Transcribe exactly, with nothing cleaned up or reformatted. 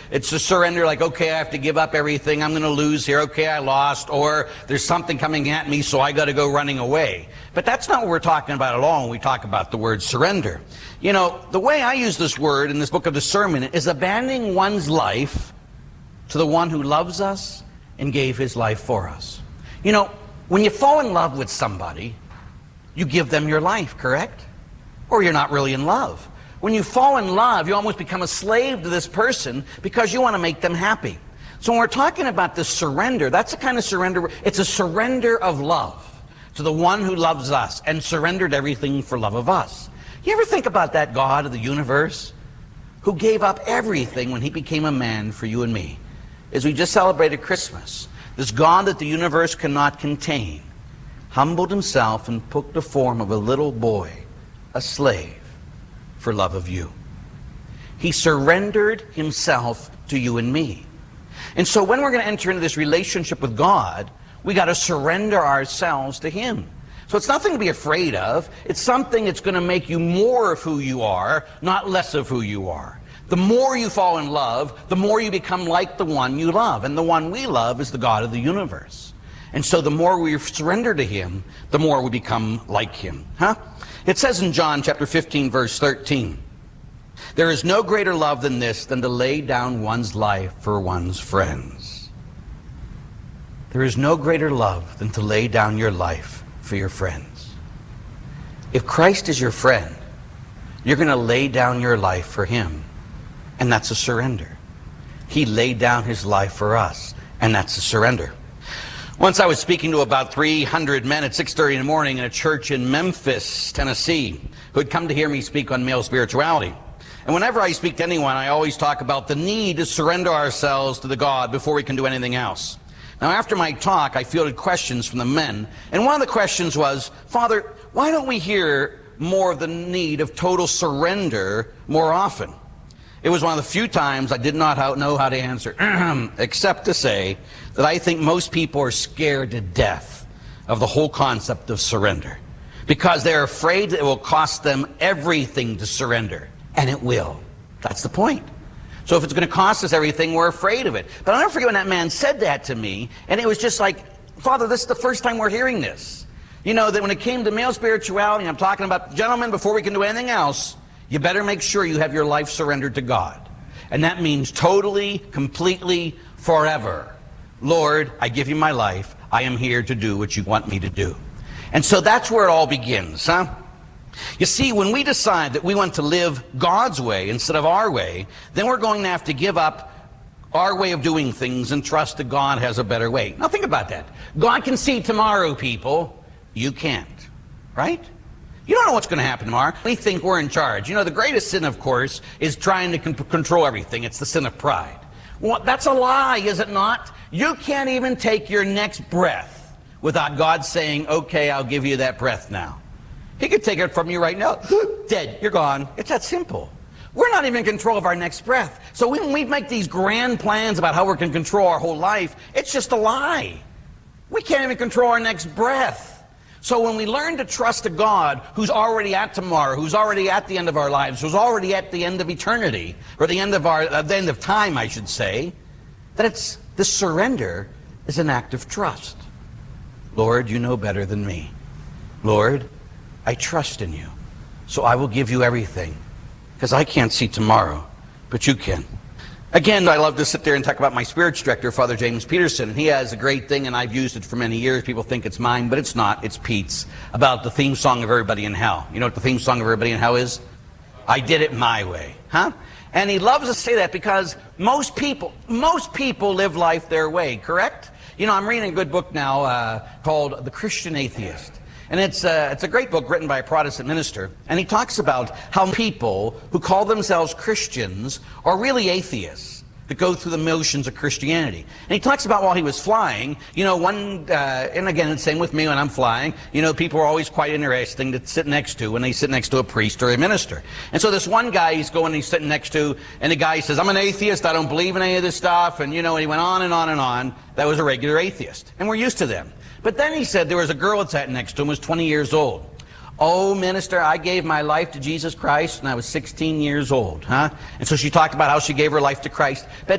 it's a surrender like, okay, I have to give up everything. I'm going to lose here. Okay, I lost. Or there's something coming at me, so I got to go running away. But that's not what we're talking about at all when we talk about the word surrender. You know, the way I use this word in this book of discernment is abandoning one's life to the one who loves us and gave his life for us. You know, when you fall in love with somebody, you give them your life, correct? Or you're not really in love. When you fall in love, you almost become a slave to this person because you want to make them happy. So when we're talking about this surrender, that's the kind of surrender, it's a surrender of love to the one who loves us and surrendered everything for love of us. You ever think about that God of the universe who gave up everything when he became a man for you and me? As we just celebrated Christmas, this God that the universe cannot contain humbled himself and took the form of a little boy, a slave, for love of you. He surrendered himself to you and me. And so when we're going to enter into this relationship with God, we got to surrender ourselves to him. So it's nothing to be afraid of. It's something that's going to make you more of who you are, not less of who you are. The more you fall in love, the more you become like the one you love. And the one we love is the God of the universe. And so the more we surrender to him, the more we become like him. Huh? It says in John chapter fifteen, verse thirteen, there is no greater love than this, than to lay down one's life for one's friends. There is no greater love than to lay down your life for your friends. If Christ is your friend, you're going to lay down your life for him. And that's a surrender. He laid down his life for us, and that's a surrender. Once I was speaking to about three hundred men at six thirty in the morning in a church in Memphis, Tennessee, who had come to hear me speak on male spirituality. And whenever I speak to anyone, I always talk about the need to surrender ourselves to the God before we can do anything else. Now, after my talk, I fielded questions from the men. And one of the questions was, Father, why don't we hear more of the need of total surrender more often? It was one of the few times I did not know how to answer, except to say that I think most people are scared to death of the whole concept of surrender, because they're afraid that it will cost them everything to surrender. And it will. That's the point. So if it's going to cost us everything, we're afraid of it. But I'll never forget when that man said that to me, and it was just like, Father, this is the first time we're hearing this. You know, that when it came to male spirituality, I'm talking about, gentlemen, before we can do anything else, you better make sure you have your life surrendered to God. And that means totally, completely, forever. Lord, I give you my life. I am here to do what you want me to do. And so that's where it all begins, huh? You see, when we decide that we want to live God's way instead of our way, then we're going to have to give up our way of doing things and trust that God has a better way. Now think about that. God can see tomorrow, people. You can't, right? You don't know what's going to happen tomorrow. We think we're in charge. You know, the greatest sin, of course, is trying to con control everything. It's the sin of pride. Well, that's a lie, is it not? You can't even take your next breath without God saying, okay, I'll give you that breath now. He could take it from you right now. Dead. You're gone. It's that simple. We're not even in control of our next breath. So when we make these grand plans about how we can control our whole life, it's just a lie. We can't even control our next breath. So when we learn to trust a God who's already at tomorrow, who's already at the end of our lives, who's already at the end of eternity, or the end of our, uh, the end of time, I should say, that it's this surrender is an act of trust. Lord, you know better than me. Lord, I trust in you, so I will give you everything, because I can't see tomorrow, but you can. Again, I love to sit there and talk about my spiritual director, Father James Peterson, and he has a great thing, and I've used it for many years. People think it's mine, but it's not. It's Pete's, about the theme song of Everybody in Hell. You know what the theme song of Everybody in Hell is? I did it my way, huh? And he loves to say that because most people, most people live life their way, correct? You know, I'm reading a good book now uh, called The Christian Atheist. And it's a, it's a great book written by a Protestant minister. And he talks about how people who call themselves Christians are really atheists that go through the motions of Christianity. And he talks about while he was flying, you know, one, uh, and again, it's the same with me when I'm flying, you know, people are always quite interesting to sit next to when they sit next to a priest or a minister. And so this one guy he's going, he's sitting next to, and the guy says, I'm an atheist, I don't believe in any of this stuff. And, you know, and he went on and on and on. That was a regular atheist. And we're used to them. But then he said there was a girl that sat next to him, was twenty years old. Oh, minister, I gave my life to Jesus Christ when I was sixteen years old, huh? And so she talked about how she gave her life to Christ. But